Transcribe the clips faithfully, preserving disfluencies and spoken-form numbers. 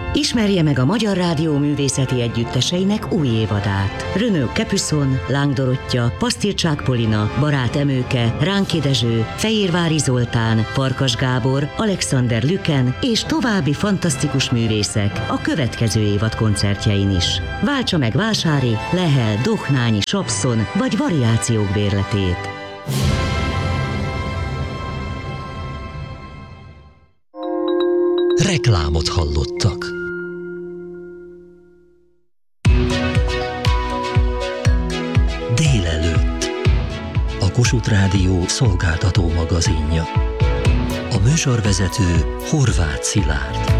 Ismerje meg a Magyar Rádió művészeti együtteseinek új évadát. Renaud Capuçon, Láng Dorottya, Pasztircsák Polina, Barát Emőke, Ránki Dezső, Fehérvári Zoltán, Farkas Gábor, Alexander Lüken és további fantasztikus művészek a következő évad koncertjein is. Váltsa meg Vásári, Lehel, Dohnányi, Sapszon vagy variációk bérletét. Reklámot hallottak. Délelőtt. A Kossuth Rádió szolgáltató magazinja. A műsorvezető Horváth Szilárd.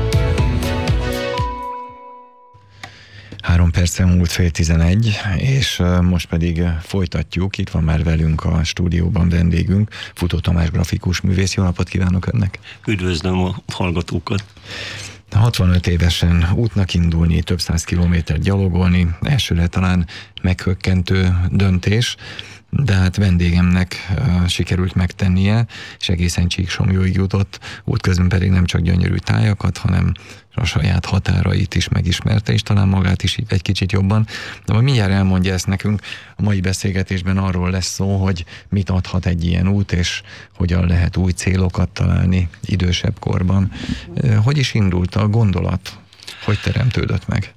Három percen múlt fél tizenegy, és most pedig folytatjuk. Itt van már velünk a stúdióban vendégünk, Futó Tamás grafikus művész. Jó napot kívánok önnek! Üdvözlöm a hallgatókat! hatvanöt évesen útnak indulni, több száz kilométert gyalogolni, elsőre talán meghökkentő döntés, de hát vendégemnek uh, sikerült megtennie, és egészen Csíksomlyóig jutott, útközben pedig nem csak gyönyörű tájakat, hanem a saját határait is megismerte, és talán magát is egy kicsit jobban. De majd mindjárt elmondja ezt nekünk, a mai beszélgetésben arról lesz szó, hogy mit adhat egy ilyen út, és hogyan lehet új célokat találni idősebb korban. Hogy is indult a gondolat? Hogy teremtődött meg?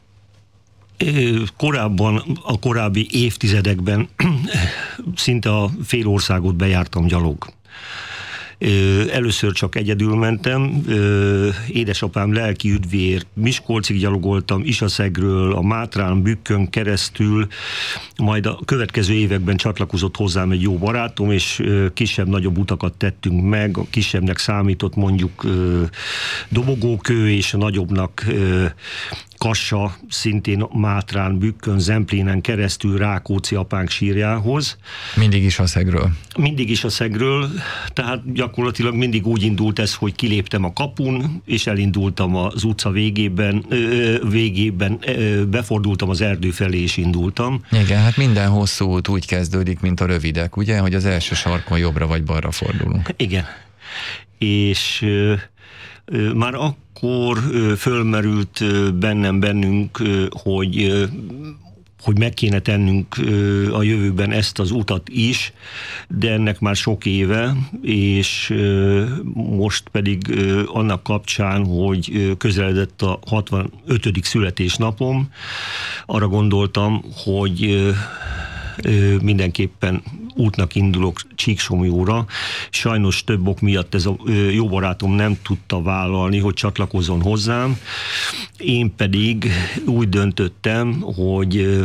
Korábban, a korábbi évtizedekben szinte a fél országot bejártam gyalog. Először csak egyedül mentem, édesapám lelki üdvéért Miskolcig gyalogoltam, Isaszegről, a Mátrán, Bükkön keresztül, majd a következő években csatlakozott hozzám egy jó barátom, és kisebb-nagyobb utakat tettünk meg, a kisebbnek számított mondjuk Dobogókő, és a nagyobbnak Kassa, szintén Mátrán, Bükkön, Zemplénen keresztül Rákóczi apánk sírjához. Mindig is a Szegről? Mindig is a Szegről, tehát gyakorlatilag mindig úgy indult ez, hogy kiléptem a kapun, és elindultam az utca végében, végében befordultam az erdő felé, és indultam. Igen, hát minden hosszú út úgy kezdődik, mint a rövidek, ugye, hogy az első sarkon jobbra vagy balra fordulunk. Igen, és már akkor fölmerült bennem, bennünk, hogy, hogy meg kéne tennünk a jövőben ezt az utat is, de ennek már sok éve, és most pedig annak kapcsán, hogy közeledett a hatvanötödik születésnapom, arra gondoltam, hogy mindenképpen útnak indulok Csíksomlyóra. Sajnos több ok miatt ez a jó barátom nem tudta vállalni, hogy csatlakozzon hozzám. Én pedig úgy döntöttem, hogy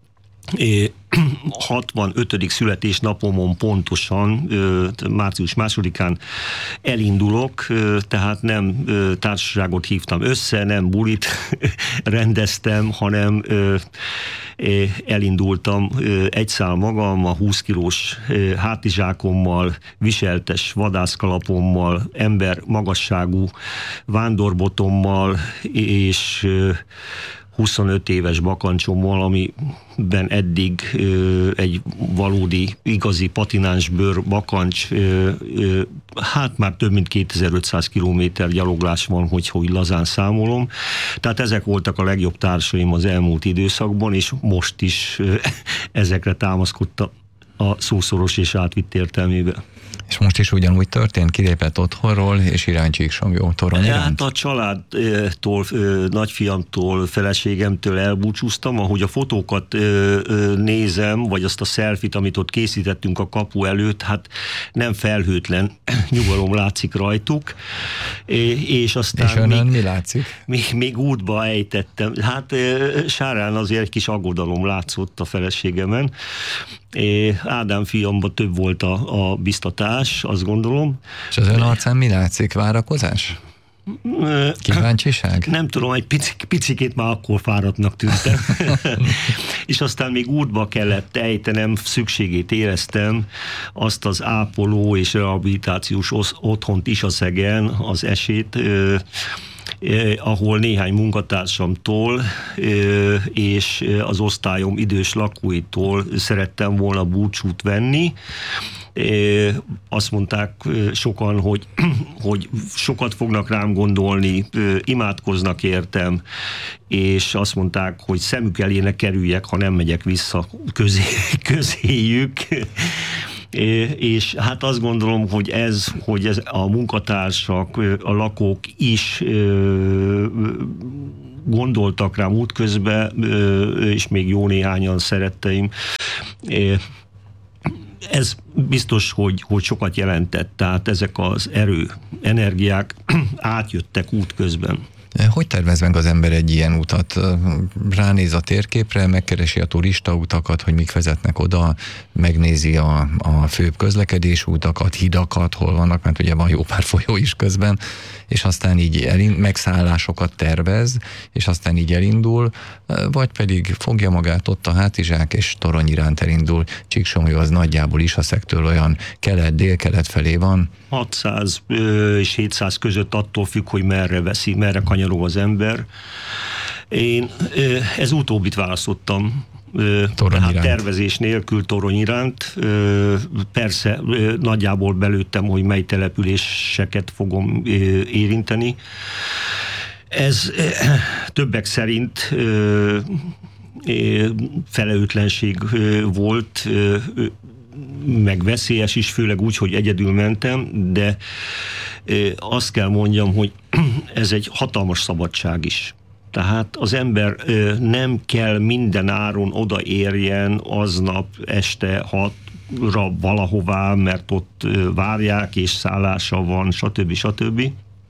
hatvanötödik születésnapomon pontosan, március másodikán elindulok, tehát nem társaságot hívtam össze, nem bulit rendeztem, hanem elindultam egy szál magam, a húsz kilós hátizsákommal, viseltes vadászkalapommal, ember magasságú vándorbotommal, és huszonöt éves bakancsommal, amiben eddig ö, egy valódi, igazi patinánsbőr bakancs, ö, ö, hát már több mint kétezer-ötszáz kilométer gyaloglás van, hogyha úgy lazán számolom. Tehát ezek voltak a legjobb társaim az elmúlt időszakban, és most is ö, ezekre támaszkodta a szószoros és átvitt értelmébe. És most is ugyanúgy történt, kilépett otthonról, és irány Csíksomlyó torony iránt? Hát a családtól, nagyfiamtól, feleségemtől elbúcsúztam, ahogy a fotókat nézem, vagy azt a selfit, amit ott készítettünk a kapu előtt, hát nem felhőtlen nyugalom látszik rajtuk. És aztán és önnön mi látszik? Még, még útba ejtettem. Hát sárán azért egy kis aggodalom látszott a feleségemen. Ádám fiamban több volt a, a biztatás, azt gondolom. És az ön arcán mi látszik? Várakozás? Kíváncsiság? Nem tudom, egy picik, picikét már akkor fáradtnak tűntem. És aztán még útba kellett ejtenem, szükségét éreztem azt az ápoló és rehabilitációs otthont Isaszegen, az Esét, Eh, ahol néhány munkatársamtól eh, és az osztályom idős lakóitól szerettem volna búcsút venni, Azt mondták sokan, hogy, hogy sokat fognak rám gondolni, imádkoznak értem, és azt mondták, hogy szemük elé ne kerüljek, ha nem megyek vissza közé, közéjük. És hát azt gondolom, hogy ez, hogy ez a munkatársak, a lakók is gondoltak rám útközben, és még jó néhányan szeretteim. Ez biztos, hogy, hogy sokat jelentett, tehát ezek az erő, energiák átjöttek útközben. Hogy tervez meg az ember egy ilyen utat? Ránéz a térképre, megkeresi a turista utakat, hogy mik vezetnek oda, megnézi a, a főbb közlekedési utakat, hidakat, hol vannak, mert ugye van jó pár folyó is közben, és aztán így elind, megszállásokat tervez, és aztán így elindul, vagy pedig fogja magát ott a hátizsák, és Torony iránt elindul. Csíksomlyó az nagyjából Isaszektől olyan kelet-dél-kelet felé van. hatszáz és hétszáz között attól függ, hogy merre veszi, merre kanyarog az ember. Én ez utóbbit választottam. Tehát tervezés nélkül Torony iránt. Persze nagyjából belőttem, hogy mely településeket fogom érinteni. Ez többek szerint felelőtlenség volt, meg veszélyes is, főleg úgy, hogy egyedül mentem, de azt kell mondjam, hogy ez egy hatalmas szabadság is. Tehát az ember nem kell minden áron odaérjen aznap este hatra valahová, mert ott várják, és szállása van, stb. stb.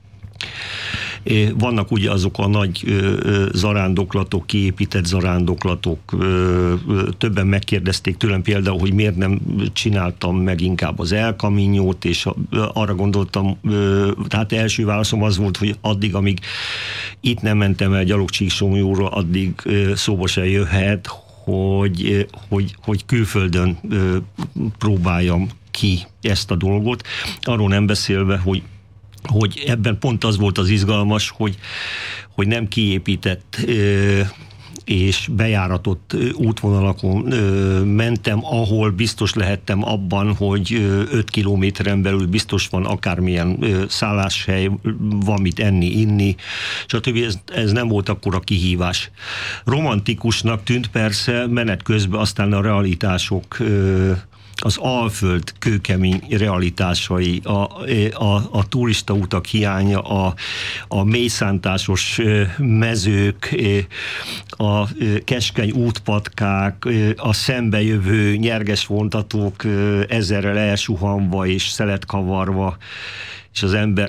Vannak ugye azok a nagy zarándoklatok, kiépített zarándoklatok, többen megkérdezték tőlem például, hogy miért nem csináltam meg inkább az El Camino-t, és arra gondoltam, tehát első válaszom az volt, hogy addig, amíg itt nem mentem el Gyalogcsíksomlyóra, addig szóba se jöhet, hogy, hogy, hogy külföldön próbáljam ki ezt a dolgot. Arról nem beszélve, hogy hogy ebben pont az volt az izgalmas, hogy, hogy nem kiépített és bejáratott útvonalakon mentem, ahol biztos lehettem abban, hogy öt kilométeren belül biztos van akármilyen szálláshely, van mit enni, inni, stb. Ez, ez nem volt akkora kihívás. Romantikusnak tűnt persze, menet közben aztán a realitások, az Alföld kőkemény realitásai, a, a, a turistautak hiánya, a, a mélyszántásos mezők, a keskeny útpatkák, a szembejövő nyerges vontatók ezerrel elsuhanva és szeletkavarva, és az ember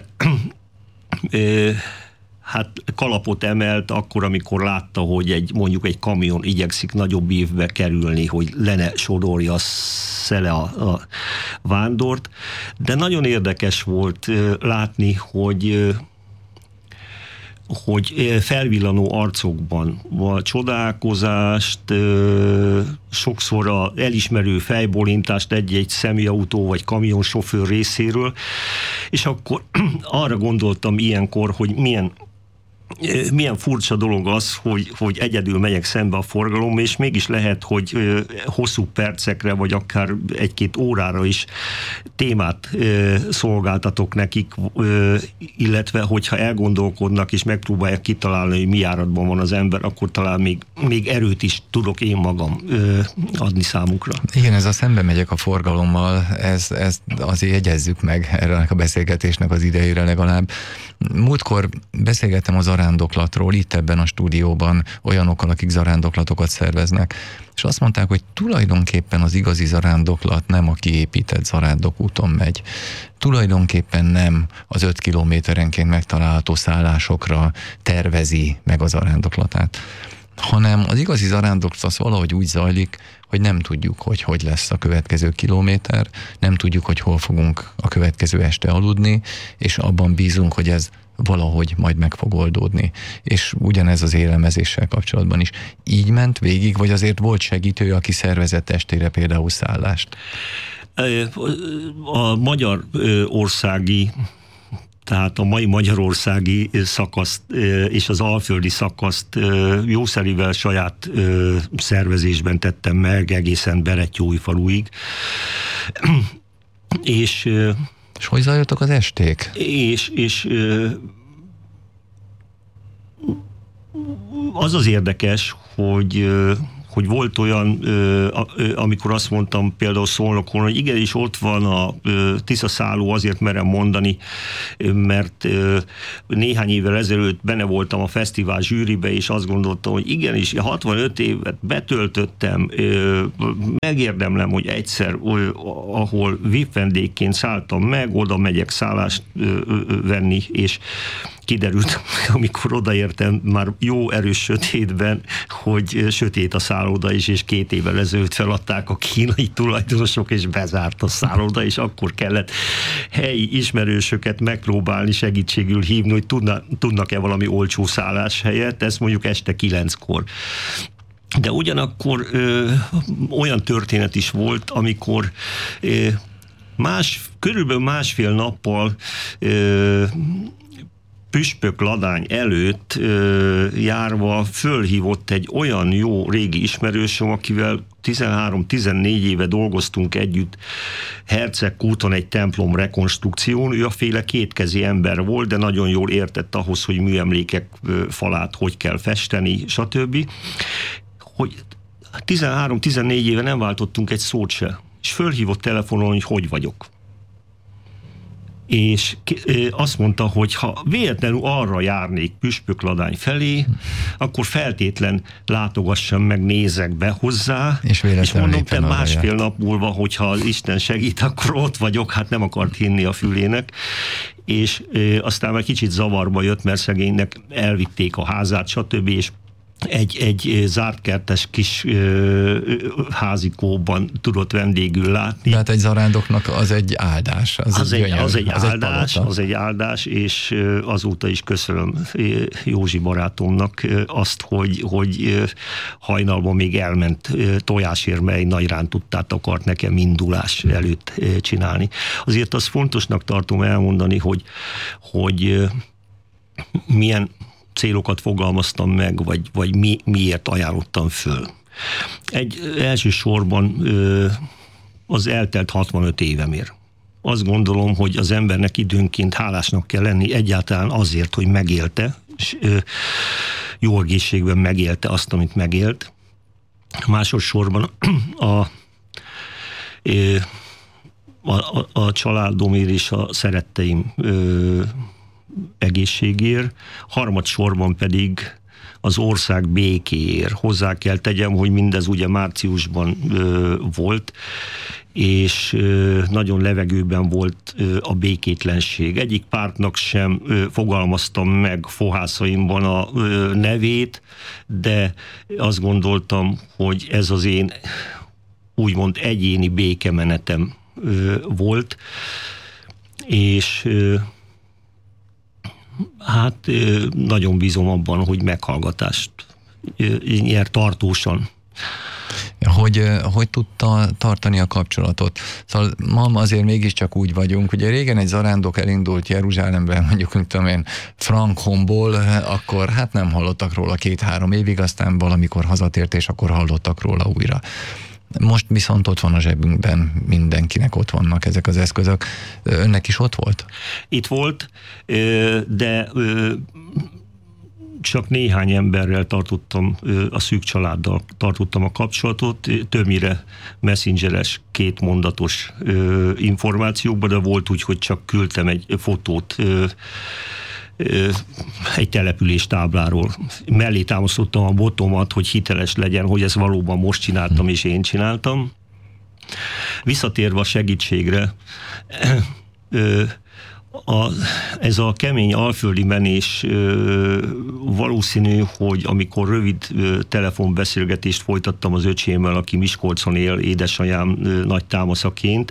hát kalapot emelt akkor, amikor látta, hogy egy, mondjuk egy kamion igyekszik nagyobb évbe kerülni, hogy le ne sodorja a szele a, a vándort. De nagyon érdekes volt látni, hogy hogy felvillanó arcokban a csodálkozást, sokszor a elismerő fejbólintást egy-egy személyautó vagy kamionsofőr részéről, és akkor arra gondoltam ilyenkor, hogy milyen milyen furcsa dolog az, hogy, hogy egyedül megyek szembe a forgalom, és mégis lehet, hogy hosszú percekre, vagy akár egy-két órára is témát szolgáltatok nekik, illetve hogyha elgondolkodnak és megpróbálják kitalálni, hogy mi járatban van az ember, akkor talán még, még erőt is tudok én magam adni számukra. Igen, ez a szembe megyek a forgalommal, ez, ez azért jegyezzük meg erre a beszélgetésnek az idejére legalább. Múltkor beszélgettem az zarándoklatról, itt ebben a stúdióban olyanokkal, akik zarándoklatokat szerveznek, és azt mondták, hogy tulajdonképpen az igazi zarándoklat nem a kiépített zarándokúton megy. Tulajdonképpen nem az öt kilométerenként megtalálható szállásokra tervezi meg a zarándoklatát, hanem az igazi zarándoklat az valahogy úgy zajlik, hogy nem tudjuk, hogy hogy lesz a következő kilométer, nem tudjuk, hogy hol fogunk a következő este aludni, és abban bízunk, hogy ez valahogy majd meg fog oldódni. És ugyanez az élelmezéssel kapcsolatban is. Így ment végig, vagy azért volt segítő, aki szervezett estére például szállást? A magyar országi, tehát a mai magyarországi szakaszt és az alföldi szakaszt jószerivel saját szervezésben tettem meg egészen Berettyóújfaluig. És, és hogy zajlottak az esték? És, és az az érdekes, hogy hogy volt olyan, amikor azt mondtam például Szolnokon, hogy igenis ott van a Tiszaszálló, azért merem mondani, mert néhány évvel ezelőtt benne voltam a fesztivál zsűribe, és azt gondoltam, hogy igenis, hatvanöt évet betöltöttem, megérdemlem, hogy egyszer, ahol vé i pé vendégként szálltam meg, oda megyek szállást venni, és kiderült, amikor odaértem már jó erős sötétben, hogy sötét a szálloda is, és két évvel ezelőtt feladták a kínai tulajdonosok, és bezárt a szálloda, és akkor kellett helyi ismerősöket megpróbálni, segítségül hívni, hogy tudna, tudnak-e valami olcsó szálláshelyet, ez mondjuk este kilenckor. De ugyanakkor ö, olyan történet is volt, amikor ö, más, körülbelül másfél nappal ö, püspök Ladány előtt ö, járva fölhívott egy olyan jó régi ismerősöm, akivel tizenhárom-tizennégy éve dolgoztunk együtt Hercegkúton egy templom rekonstrukción. Ő a féle kétkezi ember volt, de nagyon jól értett ahhoz, hogy műemlékek falát hogy kell festeni, stb. Hogy tizenhárom-tizennégy éve nem váltottunk egy szót se, és fölhívott telefonon, hogy hogy vagyok. És azt mondta, hogy ha véletlenül arra járnék Püspök Ladány felé, akkor feltétlen látogassam meg, nézek be hozzá, és, és mondom, te másfél járt. Nap múlva, hogyha az Isten segít, akkor ott vagyok, hát nem akart hinni a fülének, és e, aztán már kicsit zavarba jött, mert szegénynek elvitték a házát, stb., és Egy, egy zártkertes kis ö, házikóban tudott vendégül látni. Tehát egy zarándoknak az egy áldás. Az, az, egy, gyönyör, az, egy, az, áldás, egy az egy áldás, és azóta is köszönöm Józsi barátomnak azt, hogy, hogy hajnalban még elment tojásért, mert egy nagy rántuttát akart nekem indulás előtt csinálni. Azért azt fontosnak tartom elmondani, hogy, hogy milyen célokat fogalmaztam meg, vagy, vagy mi, miért ajánlottam föl. Egy elsősorban az eltelt hatvanöt évemért. Azt gondolom, hogy az embernek időnként hálásnak kell lenni egyáltalán azért, hogy megélte, és jó egészségben megélte azt, amit megélt. Másodszorban a, a, a, a családomért és a szeretteim egészségért, harmadsorban pedig az ország békéért. Hozzá kell tegyem, hogy mindez ugye márciusban ö, volt, és ö, nagyon levegőben volt ö, a békétlenség. Egyik pártnak sem ö, fogalmaztam meg fohászaimban a ö, nevét, de azt gondoltam, hogy ez az én úgymond egyéni békemenetem ö, volt, és ö, hát nagyon bízom abban, hogy meghallgatást nyer tartósan. Hogy, hogy tudta tartani a kapcsolatot? Szóval ma azért mégiscsak úgy vagyunk, ugye régen egy zarándok elindult Jeruzsálemben, mondjuk, mint tudom én, Frankhomból, akkor hát nem hallottak róla két-három évig, aztán valamikor hazatért, és akkor hallottak róla újra. Most viszont ott van a zsebünkben, mindenkinek ott vannak ezek az eszközök. Önnek is ott volt? Itt volt, de csak néhány emberrel tartottam, a szűk családdal tartottam a kapcsolatot, többnyire messengeres, kétmondatos információkban, de volt úgy, hogy csak küldtem egy fotót egy település tábláról. Mellé támasztottam a botomat, hogy hiteles legyen, hogy ezt valóban most csináltam, és én csináltam. Visszatérve a segítségre, a, ez a kemény alföldi menés valószínű, hogy amikor rövid telefonbeszélgetést folytattam az öcsémmel, aki Miskolcon él, édesanyám nagy támaszaként,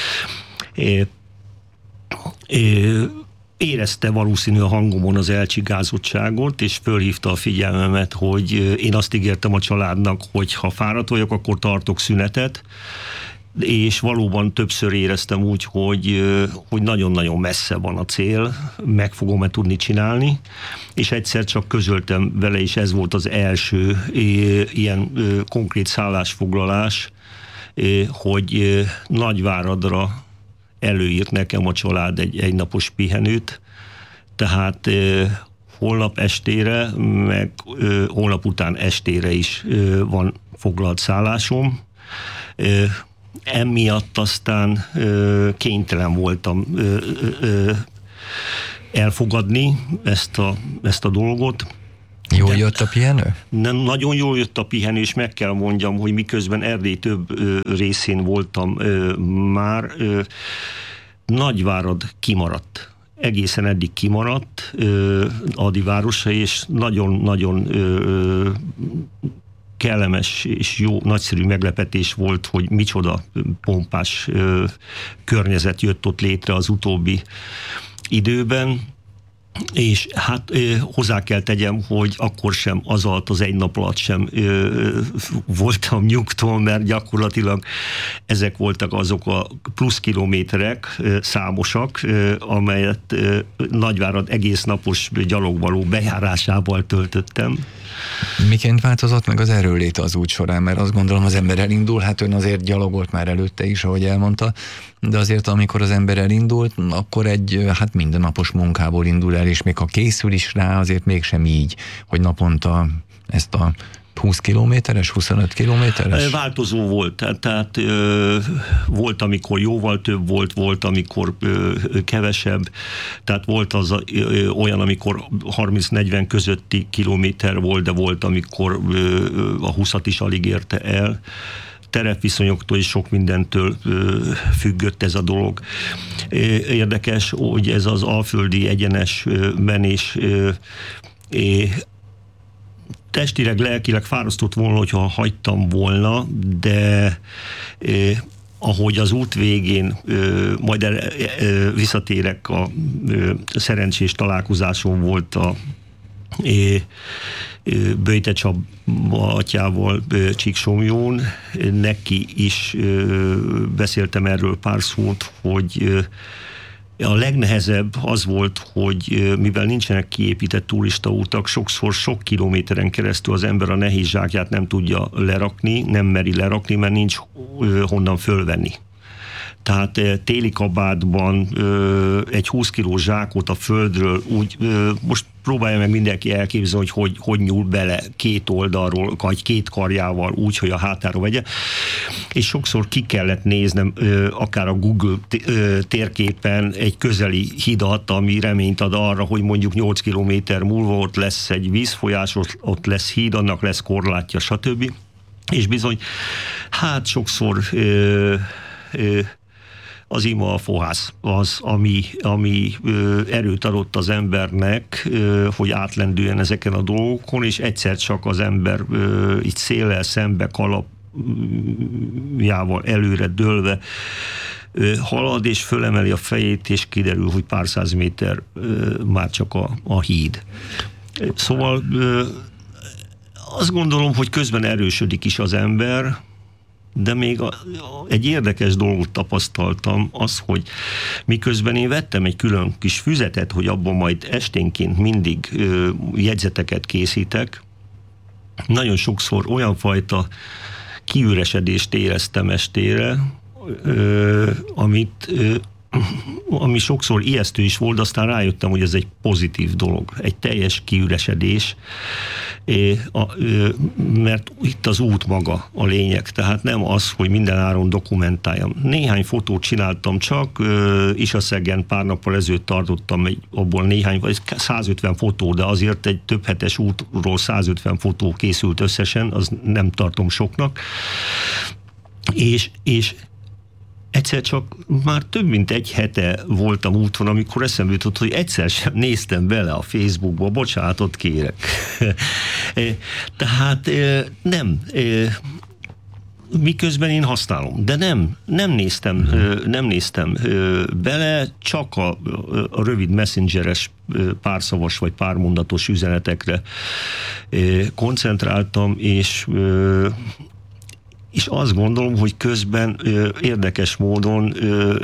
érezte valószínű a hangomon az elcsigázottságot, és fölhívta a figyelmemet, hogy én azt ígértem a családnak, hogy ha fáradt vagyok, akkor tartok szünetet, és valóban többször éreztem úgy, hogy, hogy nagyon-nagyon messze van a cél, meg fogom-e tudni csinálni, és egyszer csak közöltem vele, és ez volt az első ilyen konkrét szállásfoglalás, hogy Nagyváradra előírt nekem a család egy egynapos pihenőt, tehát holnap estére, meg holnap után estére is van foglalt szállásom. Emiatt aztán kénytelen voltam elfogadni ezt a, ezt a dolgot. Jól jött a pihenő? Nem, nagyon jól jött a pihenő, és meg kell mondjam, hogy miközben Erdély több ö, részén voltam ö, már, ö, Nagyvárad kimaradt. Egészen eddig kimaradt ö, Adi városa, és nagyon-nagyon ö, kellemes és jó, nagyszerű meglepetés volt, hogy micsoda pompás ö, környezet jött ott létre az utóbbi időben. És hát ö, hozzá kell tegyem, hogy akkor sem az alatt az egy nap alatt sem ö, voltam nyugton, mert gyakorlatilag ezek voltak azok a plusz kilométerek ö, számosak, ö, amelyet ö, Nagyvárad egész napos gyalogvaló bejárásával töltöttem. Miként változott meg az erőléte az út során? Mert azt gondolom, az ember elindul, hát ön azért gyalogolt már előtte is, ahogy elmondta, de azért amikor az ember elindult, akkor egy hát mindennapos munkából indul el, és még ha készül is rá, azért mégsem így, hogy naponta ezt a húsz kilométeres, huszonöt kilométeres? Változó volt, tehát, tehát ö, volt, amikor jóval több volt, volt, amikor ö, kevesebb, tehát volt az ö, olyan, amikor harminc-negyven közötti kilométer volt, de volt, amikor ö, a húszat is alig érte el. Terepviszonyoktól és sok mindentől ö, függött ez a dolog. Érdekes, hogy ez az alföldi egyenes ö, menés ö, é, testileg, lelkileg fárasztott volna, hogyha hagytam volna, de eh, ahogy az út végén, eh, majd eh, visszatérek a eh, szerencsés találkozásom volt a eh, Böjte Csaba atyával Csíksomlyón, neki is eh, beszéltem erről pár szót, hogy eh, a legnehezebb az volt, hogy mivel nincsenek kiépített turistaútak, sokszor sok kilométeren keresztül az ember a nehéz zsákját nem tudja lerakni, nem meri lerakni, mert nincs honnan fölvenni. Tehát téli kabátban egy húsz kilós zsákot a földről úgy, most próbálja meg mindenki elképzelni, hogy hogy, hogy nyúl bele két oldalról, vagy két karjával úgy, hogy a hátára vegye. És sokszor ki kellett néznem akár a Google térképen egy közeli hidat, ami reményt ad arra, hogy mondjuk nyolc kilométer múlva ott lesz egy vízfolyás, ott lesz híd, annak lesz korlátja, stb. És bizony, hát sokszor ö, ö, az ima a fohász az, ami, ami ö, erőt adott az embernek, ö, hogy átlendüljen ezeken a dolgokon, és egyszer csak az ember ö, így széllel szembe kalapjával előre dőlve ö, halad, és fölemeli a fejét, és kiderül, hogy pár száz méter ö, már csak a, a híd. Szóval ö, azt gondolom, hogy közben erősödik is az ember, de még a, egy érdekes dolgot tapasztaltam, az, hogy miközben én vettem egy külön kis füzetet, hogy abban majd esténként mindig ö, jegyzeteket készítek, nagyon sokszor olyan fajta kiüresedést éreztem estére, ö, amit ö, ami sokszor ijesztő is volt, aztán rájöttem, hogy ez egy pozitív dolog, egy teljes kiüresedés, mert itt az út maga a lényeg, tehát nem az, hogy minden áron dokumentáljam. Néhány fotót csináltam csak, Isaszegen pár nappal ezelőtt tartottam egy, abból néhány, vagy százötven fotó, de azért egy több hetes útról százötven fotó készült összesen, az nem tartom soknak, és, és egyszer csak már több mint egy hete voltam úton, amikor eszembe jutott, hogy egyszer sem néztem bele a Facebookba, bocsánatot kérek. Tehát nem, miközben én használom, de nem, nem néztem, nem néztem bele, csak a, a rövid messengeres párszavas vagy pármondatos üzenetekre koncentráltam, és és azt gondolom, hogy közben ö, érdekes módon ö,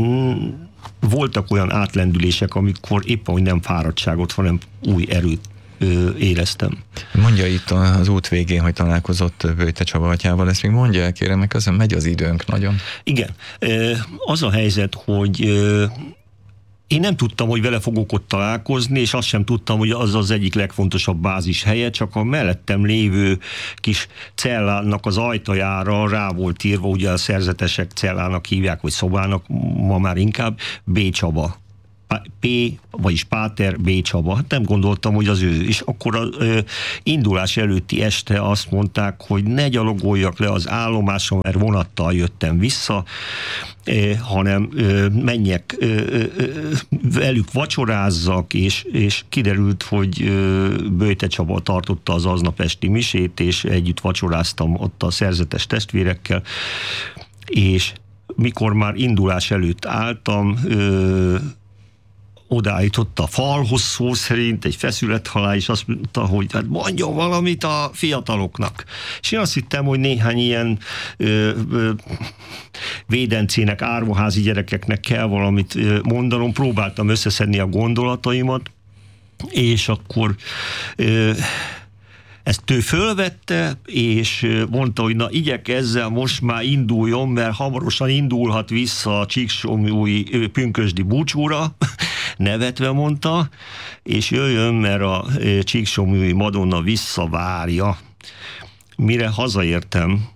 voltak olyan átlendülések, amikor éppen, hogy nem fáradtságot, hanem új erőt ö, éreztem. Mondja itt az út végén, hogy találkozott Böjte Csaba atyával, ezt még mondja el, kérem, meg közben megy az időnk nagyon. Igen. Az a helyzet, hogy én nem tudtam, hogy vele fogok ott találkozni, és azt sem tudtam, hogy az az egyik legfontosabb bázis helye, csak a mellettem lévő kis cellának az ajtajára rá volt írva, ugye a szerzetesek cellának hívják, vagy szobának, ma már inkább, B. Csaba. P, vagyis Páter B. Csaba. Hát nem gondoltam, hogy az ő. És akkor az ö, indulás előtti este azt mondták, hogy ne gyalogoljak le az állomáson, mert vonattal jöttem vissza, ö, hanem ö, menjek ö, ö, velük vacsorázzak, és, és kiderült, hogy ö, Böjte Csaba tartotta az aznap esti misét, és együtt vacsoráztam ott a szerzetes testvérekkel, és mikor már indulás előtt álltam, ö, odaállított a falhoz szó szerint, egy feszület alá, és azt mondta, hogy hát mondjon valamit a fiataloknak. És én azt hittem, hogy néhány ilyen ö, ö, védencének, árvaházi gyerekeknek kell valamit ö, mondanom, próbáltam összeszedni a gondolataimat, és akkor ö, ezt ő fölvette, és mondta, hogy na igyekezzel, most már induljon, mert hamarosan indulhat vissza a csíksomlyúi pünkösdi búcsúra, nevetve mondta, és jöjjön, mert a csíksomlyúi Madonna visszavárja. Mire hazaértem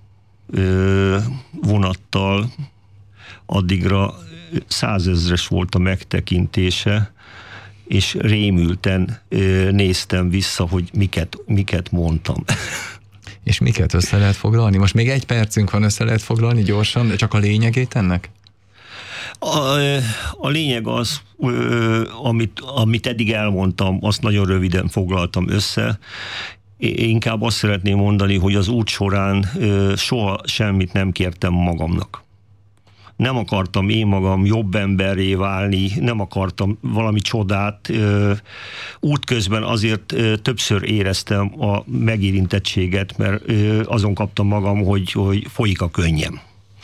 vonattal, addigra százezres volt a megtekintése, és rémülten néztem vissza, hogy miket, miket mondtam. És miket össze lehet foglalni? Most még egy percünk van, össze lehet foglalni gyorsan, csak a lényegét ennek? A, a lényeg az, amit, amit eddig elmondtam, azt nagyon röviden foglaltam össze. Én inkább azt szeretném mondani, hogy az út során soha semmit nem kértem magamnak. Nem akartam én magam jobb emberré válni, nem akartam valami csodát. Útközben azért többször éreztem a megérintettséget, mert azon kaptam magam, hogy, hogy folyik a könnyem.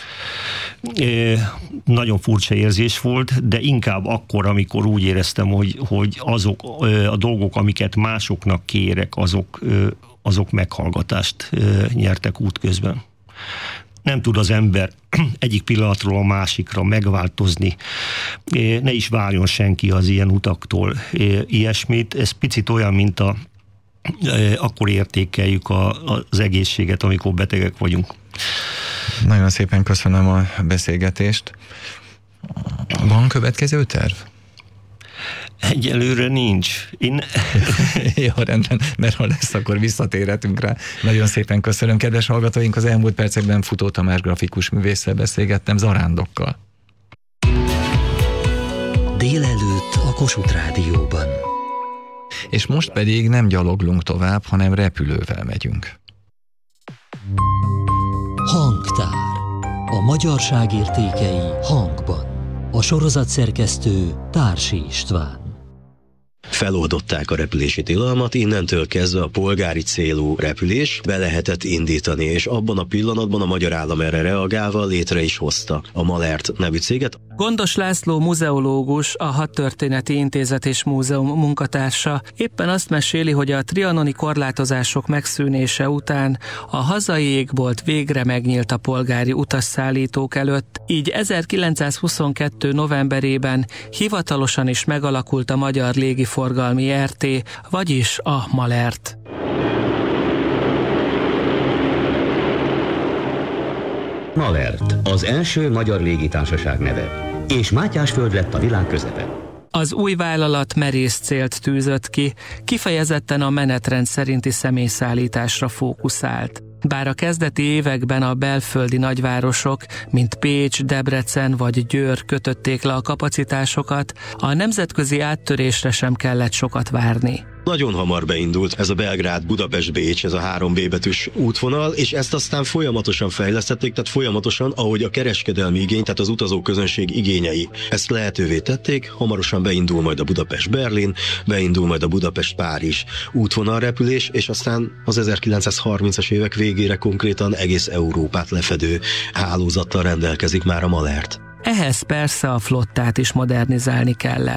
Nagyon furcsa érzés volt, de inkább akkor, amikor úgy éreztem, hogy, hogy azok a dolgok, amiket másoknak kérek, azok, azok meghallgatást nyertek útközben. Nem tud az ember egyik pillanatról a másikra megváltozni. Ne is várjon senki az ilyen utaktól ilyesmit. Ez picit olyan, mint a, akkor értékeljük a, az egészséget, amikor betegek vagyunk. Nagyon szépen köszönöm a beszélgetést. Van következő terv? Egyelőre nincs. Én... Jó, rendben, mert ha lesz, akkor visszatérhetünk rá. Nagyon szépen köszönöm, kedves hallgatóink, az elmúlt percekben Futó Tamás grafikus művésszel beszélgettem, zarándokkal. Délelőtt a Kossuth Rádióban. És most pedig nem gyaloglunk tovább, hanem repülővel megyünk. Hangtár. A magyarság értékei hangban. A sorozat szerkesztő Társi István. Feloldották a repülési tilalmat, innentől kezdve a polgári célú repülés be lehetett indítani, és abban a pillanatban a magyar állam erre reagálva létre is hozta a Malert nevű céget. Gondos László muzeológus, a Hadtörténeti Intézet és Múzeum munkatársa éppen azt meséli, hogy a trianoni korlátozások megszűnése után a hazai égbolt végre megnyílt a polgári utasszállítók előtt, így ezerkilencszázhuszonkettő novemberében hivatalosan is megalakult a Magyar Légiforgalmi er té, vagyis a Malert. Malert, az első magyar légitársaság neve, és Mátyásföld lett a világ közepe. Az új vállalat merész célt tűzött ki, kifejezetten a menetrend szerinti személyszállításra fókuszált. Bár a kezdeti években a belföldi nagyvárosok, mint Pécs, Debrecen vagy Győr kötötték le a kapacitásokat, a nemzetközi áttörésre sem kellett sokat várni. Nagyon hamar beindult ez a Belgrád-Budapest-Bécs, ez a három B betűs útvonal, és ezt aztán folyamatosan fejlesztették, tehát folyamatosan, ahogy a kereskedelmi igény, tehát az utazóközönség igényei ezt lehetővé tették, hamarosan beindul majd a Budapest-Berlin, beindul majd a Budapest-Párizs útvonalrepülés, és aztán az ezerkilencszázharmincas évek végére konkrétan egész Európát lefedő hálózattal rendelkezik már a Malert. Ehhez persze a flottát is modernizálni kellett.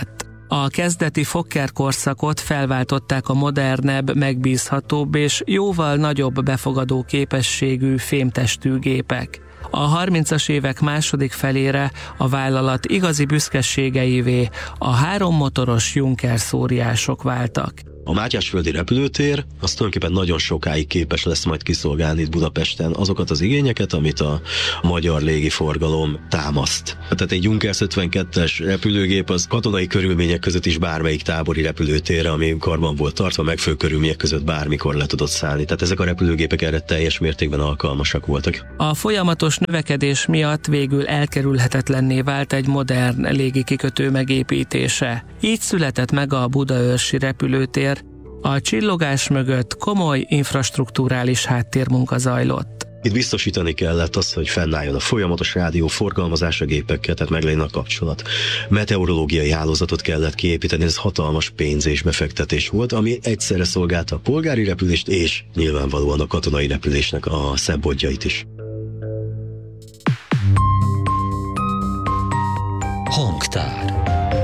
A kezdeti Fokker korszakot felváltották a modernebb, megbízhatóbb és jóval nagyobb befogadó képességű fémtestű gépek. A harmincas évek második felére a vállalat igazi büszkeségeivé a hárommotoros Junker szóriások váltak. A Mátyásföldi repülőtér az tulajdonképpen nagyon sokáig képes lesz majd kiszolgálni itt Budapesten azokat az igényeket, amit a magyar légiforgalom támaszt. Tehát egy Junkers ötvenkettes repülőgép az katonai körülmények között is bármelyik tábori repülőtérre, ami karban volt tartva, megfelelő körülmények között bármikor le tudott szállni. Tehát ezek a repülőgépek erre teljes mértékben alkalmasak voltak. A folyamatos növekedés miatt végül elkerülhetetlenné vált egy modern légikikötő megépítése. Így született meg a budaörsi repülőtér. A csillogás mögött komoly infrastrukturális háttérmunka zajlott. Itt biztosítani kellett azt, hogy fennálljon a folyamatos rádió forgalmazás a gépekkel, tehát meglegyen a kapcsolat. Meteorológiai hálózatot kellett kiépíteni, ez hatalmas pénz és befektetés volt, ami egyszerre szolgálta a polgári repülést és nyilvánvalóan a katonai repülésnek a szempontjait is. Hangtár.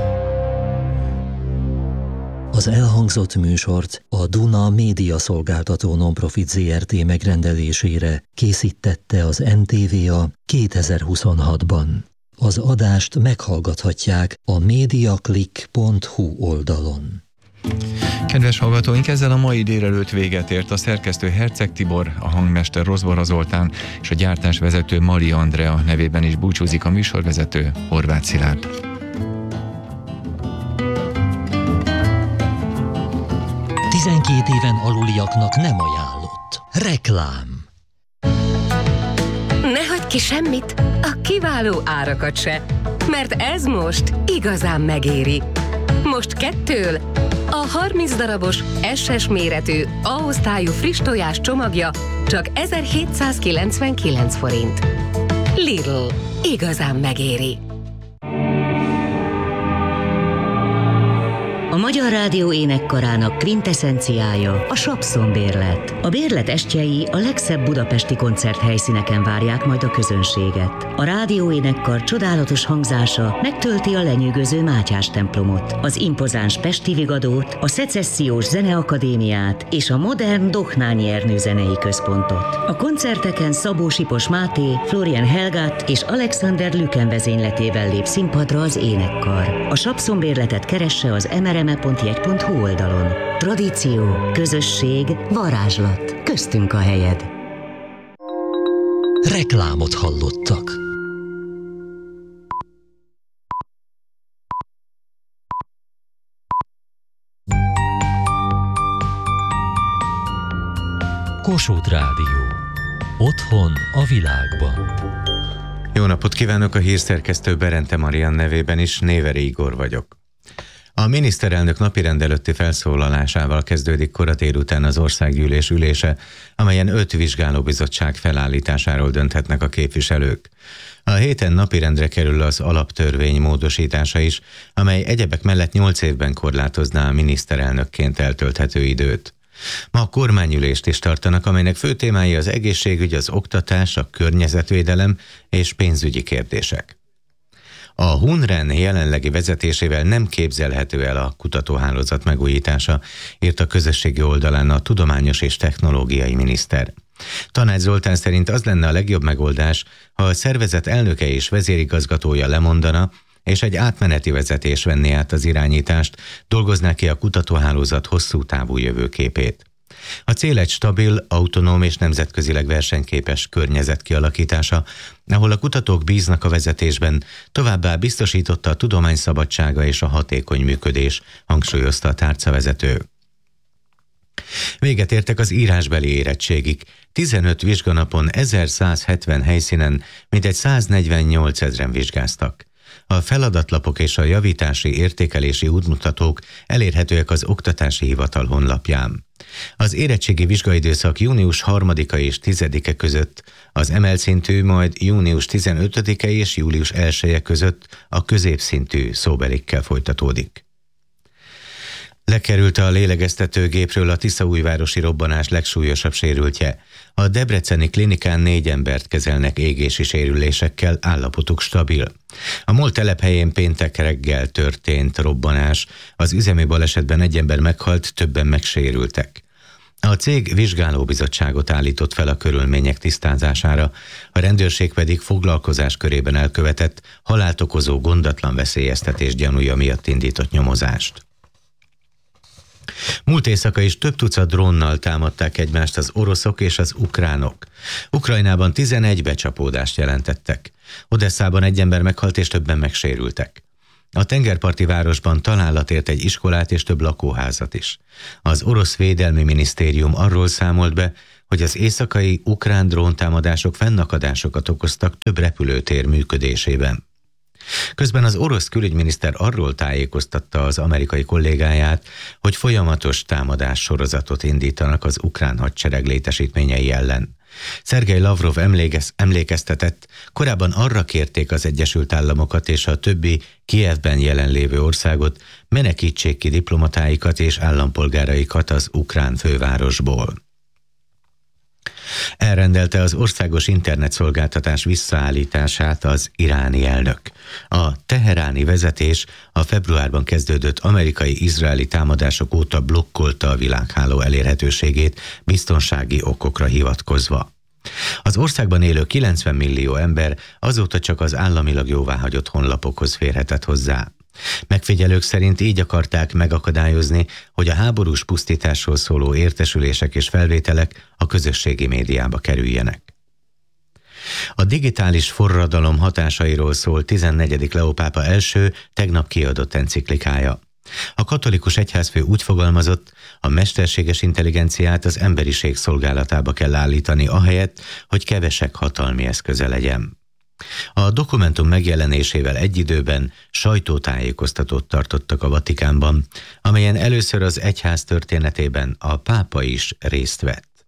Az elhangzott műsort a Duna Média Szolgáltató Nonprofit zé er té megrendelésére készítette az en té vé á kétezer-huszonhatban. Az adást meghallgathatják a mediaclick pont hu oldalon. Kedves hallgatóink, ezzel a mai délelőtt véget ért. A szerkesztő Herceg Tibor, a hangmester Rozbora Zoltán és a gyártásvezető Mali Andrea nevében is búcsúzik a műsorvezető Horváth Szilárd. tizenkét éven aluliaknak nem ajánlott. Reklám. Ne hagyd ki semmit, a kiváló árakat se, mert ez most igazán megéri. Most kettől a harminc darabos es es méretű A-osztályú friss tojás csomagja csak ezerhétszázkilencvenkilenc forint. Lidl. Igazán megéri. A Magyar Rádió énekkarának kvinteszenciája a Sapszon bérlet. A bérlet estjei a legszebb budapesti koncerthelyszíneken várják majd a közönséget. A rádió énekkar csodálatos hangzása megtölti a lenyűgöző Mátyás templomot, az impozáns Pesti Vigadót, a Szecessziós Zeneakadémiát és a modern Dohnányi Ernő zenei központot. A koncerteken Szabó Sipos Máté, Florian Helgát és Alexander Lüken vezényletével lép színpadra az énekkar. A Sapszon bérletet keresse az em er em e pont jegy pont hu oldalon. Tradíció, közösség, varázslat. Köztünk a helyed. Reklámot hallottak. Kossuth Rádió. Otthon a világban. Jó napot kívánok, a hírszerkesztő Berente Marian nevében is, Néveri Igor vagyok. A miniszterelnök napirend előtti felszólalásával kezdődik kora délután az országgyűlés ülése, amelyen öt vizsgálóbizottság felállításáról dönthetnek a képviselők. A héten napirendre kerül az alaptörvény módosítása is, amely egyebek mellett nyolc évben korlátozná a miniszterelnökként eltölthető időt. Ma a kormányülést is tartanak, amelynek fő témái az egészségügy, az oktatás, a környezetvédelem és pénzügyi kérdések. A HUNREN jelenlegi vezetésével nem képzelhető el a kutatóhálózat megújítása, írt a közösségi oldalán a tudományos és technológiai miniszter. Tanács Zoltán szerint az lenne a legjobb megoldás, ha a szervezet elnöke és vezérigazgatója lemondana, és egy átmeneti vezetés venné át az irányítást, dolgozná ki a kutatóhálózat hosszú távú jövőképét. A cél egy stabil, autonóm és nemzetközileg versenyképes környezet kialakítása, ahol a kutatók bíznak a vezetésben, továbbá biztosította a tudomány szabadsága és a hatékony működés, hangsúlyozta a tárcavezető. Véget értek az írásbeli érettségig. tizenöt vizsganapon ezerszázhetven helyszínen mintegy száznegyvennyolc ezren vizsgáztak. A feladatlapok és a javítási értékelési útmutatók elérhetőek az Oktatási Hivatal honlapján. Az érettségi vizsgaidőszak június harmadika és tizedike között, az emelt szintű majd június tizenötödike és július elseje között a középszintű szóbelikkel folytatódik. Lekerült a lélegeztetőgépről a Tiszaújvárosi robbanás legsúlyosabb sérültje. A debreceni klinikán négy embert kezelnek égési sérülésekkel, állapotuk stabil. A MOL telephelyén péntek reggel történt robbanás. Az üzemi balesetben egy ember meghalt, többen megsérültek. A cég vizsgálóbizottságot állított fel a körülmények tisztázására, a rendőrség pedig foglalkozás körében elkövetett, halált okozó gondatlan veszélyeztetés gyanúja miatt indított nyomozást. Múlt éjszaka is több tucat drónnal támadták egymást az oroszok és az ukránok. Ukrajnában tizenegy becsapódást jelentettek. Odesszában egy ember meghalt és többen megsérültek. A tengerparti városban találat ért egy iskolát és több lakóházat is. Az orosz védelmi minisztérium arról számolt be, hogy az éjszakai ukrán dróntámadások fennakadásokat okoztak több repülőtér működésében. Közben az orosz külügyminiszter arról tájékoztatta az amerikai kollégáját, hogy folyamatos támadás sorozatot indítanak az ukrán hadsereg létesítményei ellen. Szergej Lavrov emlékez, emlékeztetett, korábban arra kérték az Egyesült Államokat és a többi Kijevben jelenlévő országot, menekítsék ki diplomatáikat és állampolgáraikat az ukrán fővárosból. Elrendelte az országos internetszolgáltatás visszaállítását az iráni elnök. A teheráni vezetés a februárban kezdődött amerikai-izraeli támadások óta blokkolta a világháló elérhetőségét biztonsági okokra hivatkozva. Az országban élő kilencven millió ember azóta csak az államilag jóváhagyott honlapokhoz férhetett hozzá. Megfigyelők szerint így akarták megakadályozni, hogy a háborús pusztításról szóló értesülések és felvételek a közösségi médiába kerüljenek. A digitális forradalom hatásairól szól tizennegyedik Leó pápa első, tegnap kiadott enciklikája. A katolikus egyházfő úgy fogalmazott, a mesterséges intelligenciát az emberiség szolgálatába kell állítani, ahelyett, hogy kevesek hatalmi eszköze legyen. A dokumentum megjelenésével egy időben sajtótájékoztatót tartottak a Vatikánban, amelyen először az egyház történetében a pápa is részt vett.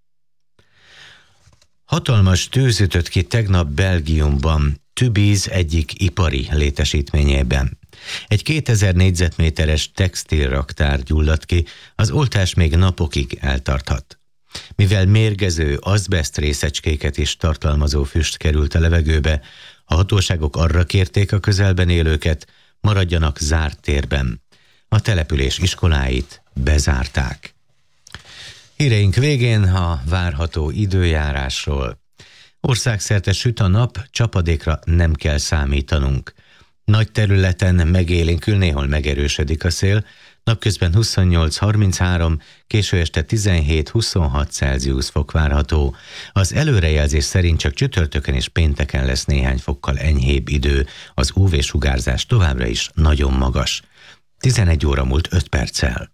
Hatalmas tűz ütött ki tegnap Belgiumban, Tubize egyik ipari létesítményében. Egy kétezer négyzetméteres textilraktár gyulladt ki, az oltás még napokig eltarthat. Mivel mérgező azbeszt részecskéket is tartalmazó füst került a levegőbe, a hatóságok arra kérték a közelben élőket, maradjanak zárt térben. A település iskoláit bezárták. Híreink végén a várható időjárásról. Országszerte süt a nap, csapadékra nem kell számítanunk. Nagy területen megélénkül, néhol megerősödik a szél, napközben huszonnyolc harminchárom, késő este tizenhét-huszonhat Celsius fok várható. Az előrejelzés szerint csak csütörtökön és pénteken lesz néhány fokkal enyhébb idő, az ú vé-sugárzás továbbra is nagyon magas. tizenegy óra múlt öt perccel.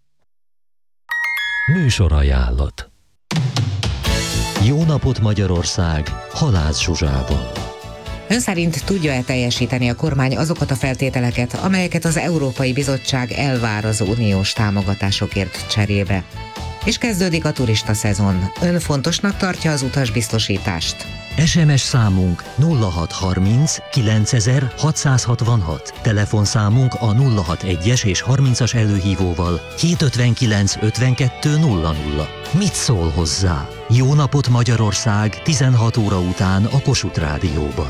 Műsorajánlat. Jó napot Magyarország, Halász Zsuzsával. Ön szerint tudja-e teljesíteni a kormány azokat a feltételeket, amelyeket az Európai Bizottság elvár az uniós támogatásokért cserébe? És kezdődik a turista szezon. Ön fontosnak tartja az utasbiztosítást? es em es számunk nulla hat harminc kilencezer hatszázhatvanhat, telefonszámunk a nulla hat egyes és harmincas előhívóval hétszázötvenkilenc ötvenkettő nulla nulla. Mit szól hozzá? Jó napot Magyarország tizenhat óra után a Kossuth Rádióban.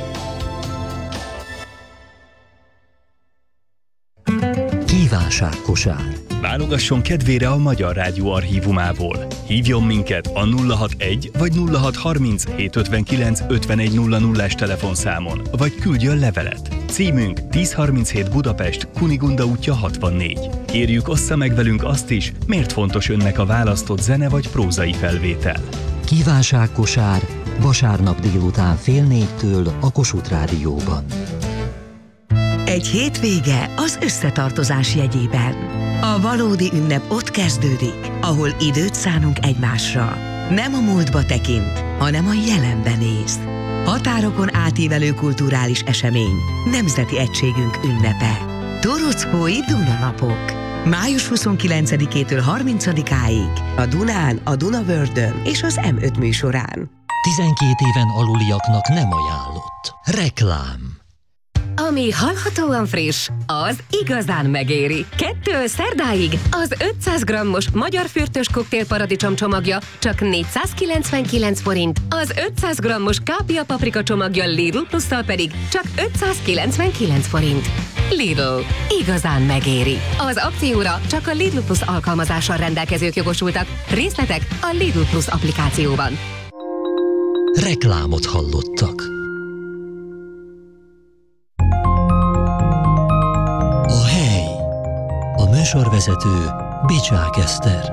Kívánságkosár. Válogasson kedvére a Magyar Rádió archívumából. Hívjon minket a nulla hat egy vagy nulla hat harminc hétszázötvenkilenc ötvenegy nulla nullás telefonszámon, vagy küldjön levelet. Címünk tízszázharminchét Budapest, Kunigunda útja hatvannégy. Kérjük, ossza meg velünk azt is, miért fontos önnek a választott zene vagy prózai felvétel. Kívánságkosár vasárnap délután fél négytől a Kossuth Rádióban. Egy hétvége az összetartozás jegyében. A valódi ünnep ott kezdődik, ahol időt szánunk egymásra. Nem a múltba tekint, hanem a jelenbe néz. Határokon átívelő kulturális esemény, nemzeti egységünk ünnepe. Torockói Dunanapok. május huszonkilencedikétől harmincadikáig a Dunán, a Dunavördön és az em öt műsorán. tizenkét éven aluliaknak nem ajánlott. Reklám. Ami hallhatóan friss, az igazán megéri. Kettől szerdáig az ötszáz grammos magyar fürtös koktél paradicsom csomagja csak négyszázkilencvenkilenc forint, az ötszáz grammos kápia paprika csomagja Lidl Plusszal pedig csak ötszázkilencvenkilenc forint. Lidl. Igazán megéri. Az akcióra csak a Lidl Plus alkalmazással rendelkezők jogosultak. Részletek a Lidl Plus applikációban. Reklámot hallottak. A hely. A műsorvezető Bicsák Eszter.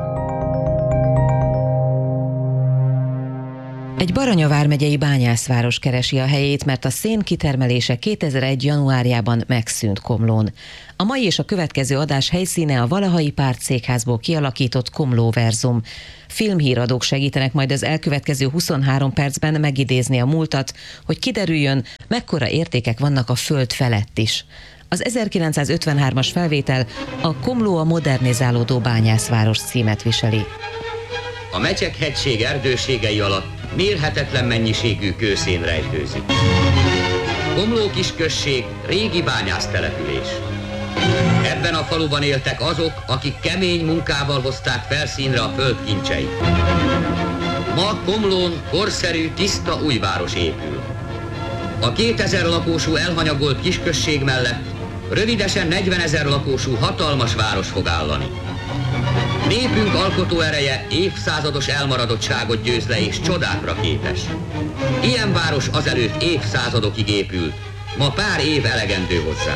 Egy Baranya vármegyei bányászváros keresi a helyét, mert a szén kitermelése kétezer-egy januárjában megszűnt Komlón. A mai és a következő adás helyszíne a Valahai Pártszékházból kialakított Komlóverzum. Filmhíradók segítenek majd az elkövetkező huszonhárom percben megidézni a múltat, hogy kiderüljön, mekkora értékek vannak a föld felett is. Az ezerkilencszázötvenhármas felvétel a Komló a modernizálódó bányászváros címet viseli. A Mecsek-hegység erdőségei alatt mérhetetlen mennyiségű kőszén rejtőzik. Komló kisközség régi bányásztelepülés. Ebben a faluban éltek azok, akik kemény munkával hozták felszínre a föld kincseit. Ma Komlón korszerű, tiszta új város épül. A kétezer lakósú elhanyagolt kisközség mellett rövidesen negyvenezer lakósú hatalmas város fog állani. Népünk alkotó ereje évszázados elmaradottságot győz le és csodákra képes. Ilyen város azelőtt évszázadokig épült, ma pár év elegendő hozzá.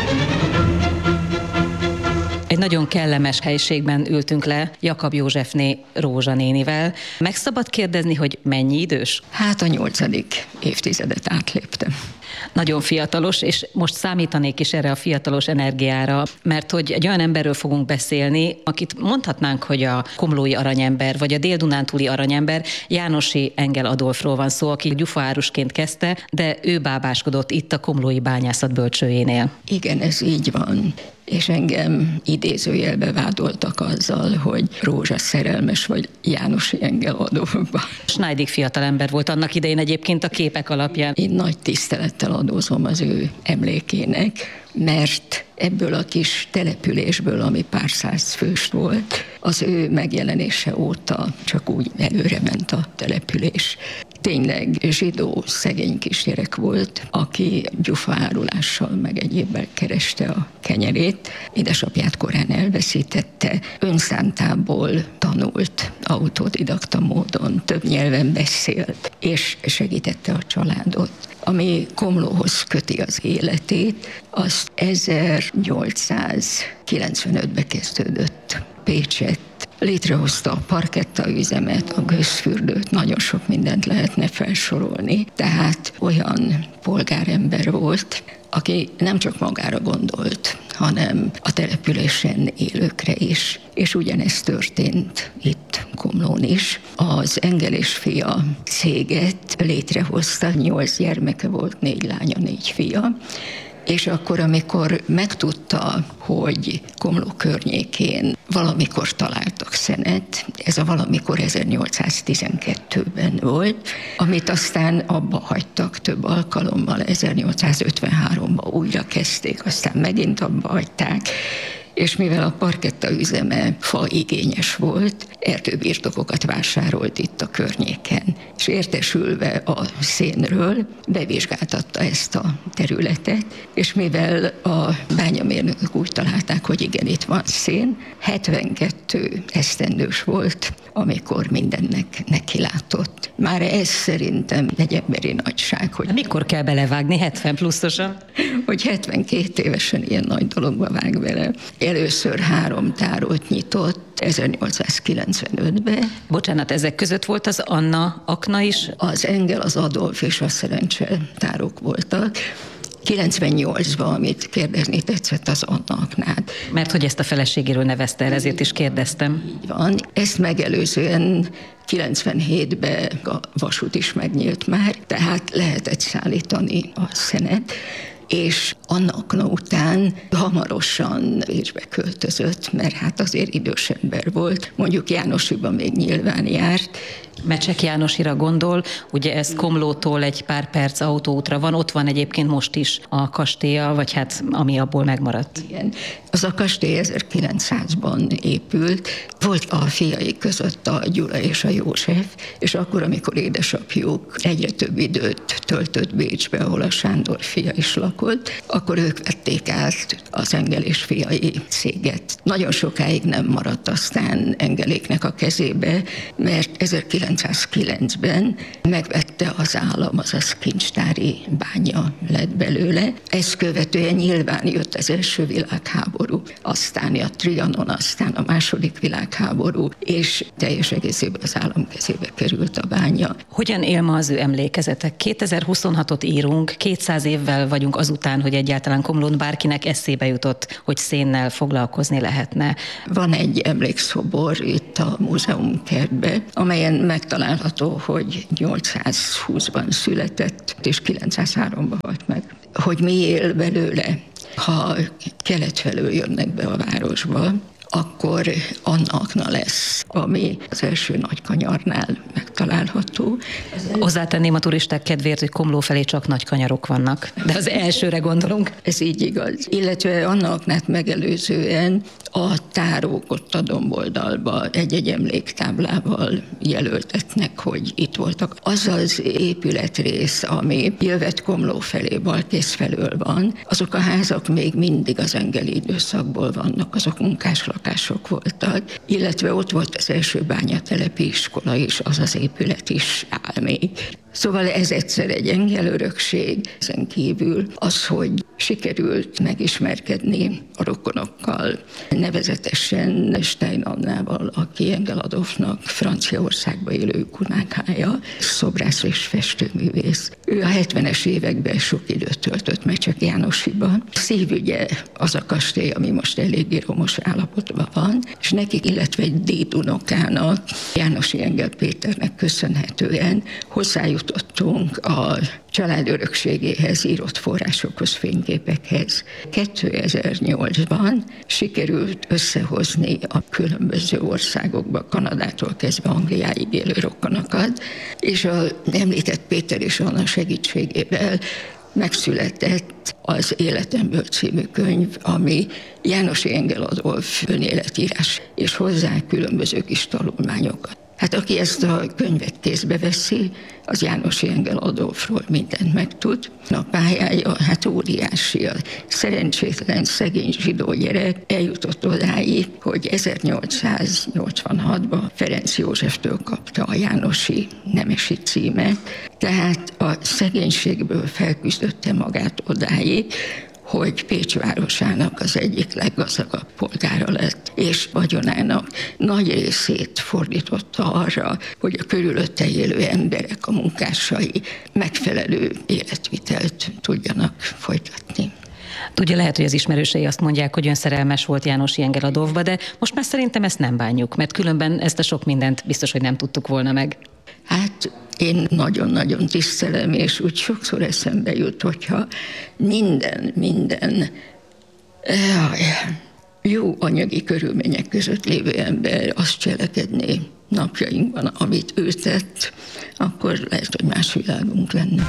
Egy nagyon kellemes helyiségben ültünk le Jakab Józsefné Rózsa nénivel. Meg szabad kérdezni, hogy mennyi idős? Hát a nyolcadik évtizedet átléptem. Nagyon fiatalos, és most számítanék is erre a fiatalos energiára, mert hogy egy olyan emberről fogunk beszélni, akit mondhatnánk, hogy a komlói aranyember, vagy a dél-dunántúli aranyember, Jánosi Engel Adolfról van szó, aki gyufaárusként kezdte, de ő bábáskodott itt a komlói bányászat bölcsőjénél. Igen, ez így van. És engem idézőjelbe vádoltak azzal, hogy Rózsa szerelmes vagy Jánosi Engel Adolfba. Schneidig fiatalember volt annak idején egyébként a képek alapján. Én nagy tisztelettel adózom az ő emlékének, mert ebből a kis településből, ami pár száz fős volt, az ő megjelenése óta csak úgy előre ment a település. Tényleg zsidó szegény kisgyerek volt, aki gyufaárulással meg egyébben kereste a kenyerét. Édesapját korán elveszítette, önszántából tanult, autodidakta módon, több nyelven beszélt, és segítette a családot. Ami Komlóhoz köti az életét, az ezernyolcszázkilencvenötben kezdődött Pécset. Létrehozta a parkettaüzemet, a gőzfürdőt, nagyon sok mindent lehetne felsorolni. Tehát olyan polgárember volt, aki nem csak magára gondolt, hanem a településen élőkre is. És ugyanezt történt itt Komlón is. Az Engel és fia céget létrehozta, nyolc gyermeke volt, négy lánya, négy fia. És akkor, amikor megtudta, hogy Komló környékén valamikor találtak szenet, ez a valamikor ezernyolcszáztizenkettőben volt, amit aztán abba hagytak több alkalommal, ezernyolcszázötvenháromban újra kezdték, aztán megint abba hagyták, és mivel a parkettaüzeme faigényes volt, erdőbirtokokat vásárolt itt a környéken, és értesülve a szénről bevizsgáltatta ezt a területet, és mivel a bányamérnökök úgy találták, hogy igen, itt van szén, hetvenkettő esztendős volt, amikor mindennek nekilátott. Már ez szerintem egy emberi nagyság. Hogy mikor kell belevágni hetven pluszosan? Hogy hetvenkét évesen ilyen nagy dologba vág bele. Először három tárót nyitott ezernyolcszázkilencvenötben. Bocsánat, ezek között volt az Anna akna is? Az Engel, az Adolf és a Szerencse tárok voltak. kilencvennyolcban, amit kérdezni tetszett, az Anna aknát. Mert hogy ezt a feleségéről nevezte el, ezért is kérdeztem. Így van. Ezt megelőzően kilencvenhétben a vasút is megnyílt már, tehát lehetett szállítani a szenet. és annak után hamarosan Bécsbe költözött, mert hát azért idős ember volt, mondjuk Jánosiban még nyilván járt. Mecsek Jánosira gondol, ugye ez Komlótól egy pár perc autóútra van, ott van egyébként most is a kastélya, vagy hát ami abból megmaradt. Igen, az a kastély ezerkilencszázban épült, volt a fiai között a Gyula és a József, és akkor, amikor édesapjuk egyre több időt töltött Bécsbe, ahol a Sándor fia is lakott, akkor ők vették át az Engel és fiai céget. Nagyon sokáig nem maradt aztán Engeléknek a kezébe, mert ezerkilencszázkilencben megvette az állam, azaz kincstári bánya lett belőle. Ezt követően nyilván jött az első világháború, aztán a Trianon, aztán a második világháború, és teljes egészében az állam kezébe került a bánya. Hogyan él ma az ő emlékezetek? kétezer-huszonhatot írunk, kétszáz évvel vagyunk azután, hogy egyáltalán Komlón bárkinek eszébe jutott, hogy szénnel foglalkozni lehetne. Van egy emlékszobor itt a múzeumkertben, amelyen megtalálható, hogy nyolcszázhúszban született, és kilencszázháromban halt meg. Hogy mi él belőle? Ha kelet felől jönnek be a városba, akkor Annakna lesz, ami az első Nagykanyarnál megtalálható. Hozzátenném a turisták kedvéért, hogy Komló felé csak nagy kanyarok vannak, de az elsőre gondolunk. Ez így igaz. Illetve Annaknát megelőzően a tárók ott a domboldalba egy-egy emléktáblával jelöltetnek, hogy itt voltak. Az az épületrész, ami jövet Komló felé, Balkész felől van, azok a házak még mindig az engeli időszakból vannak, azok munkáslakások voltak, illetve ott volt az első bányatelepi iskola is, az az épület is áll még. Szóval ez egyszer egy engel örökség, ezen kívül az, hogy sikerült megismerkedni a rokonokkal, nevezetesen Stein Annával, aki Engel Adolfnak Franciaországba élő kunákája, szobrász és festőművész. Ő a hetvenes években sok időt töltött Mecsek Jánosiban. Szívügye az a kastély, ami most eléggé romos állapotban van, és nekik, illetve egy dédunokának, Jánosi Engel Péternek köszönhetően hozzájutottunk a család örökségéhez írott forrásokhoz, fényképekhez. kétezer-nyolcban sikerült összehozni a különböző országokba, Kanadától kezdve Angliáig élő rokonokat, és az említett Péter és Anna segítségével megszületett az Életemből című könyv, ami Jánosi Engel Adolf önéletírás, és hozzá különböző kis tanulmányokat. Hát aki ezt a könyvet kézbe veszi, az Jánosi Engel Adolfról mindent megtud. A pályája hát óriási, a szerencsétlen, szegény zsidó gyerek eljutott odáig, hogy ezernyolcszáznyolcvanhatban Ferenc Józseftől kapta a Jánosi nemesi címet, tehát a szegénységből felküzdötte magát odáig, hogy Pécs városának az egyik leggazdagabb polgára lett, és vagyonának nagy részét fordította arra, hogy a körülötte élő emberek, a munkásai megfelelő életvitelt tudjanak folytatni. Tudja, lehet, hogy az ismerősei azt mondják, hogy ön szerelmes volt Jánosi Engel Adolfba, de most már szerintem ezt nem bánjuk, mert különben ezt a sok mindent biztos, hogy nem tudtuk volna meg. Hát én nagyon-nagyon tisztelem, és úgy sokszor eszembe jut, hogyha minden, minden jó anyagi körülmények között lévő ember azt cselekedné napjainkban, amit ő tett, akkor lehet, hogy más világunk lenne.